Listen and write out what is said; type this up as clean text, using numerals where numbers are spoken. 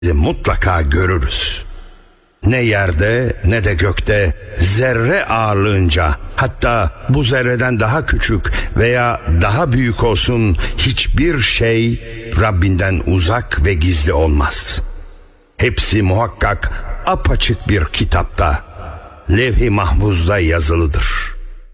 mutlaka görürüz. Ne yerde ne de gökte zerre ağırlığınca, hatta bu zerreden daha küçük veya daha büyük olsun hiçbir şey Rabbinden uzak ve gizli olmaz. Hepsi muhakkak apaçık bir kitapta, levh-i mahfuzda yazılıdır.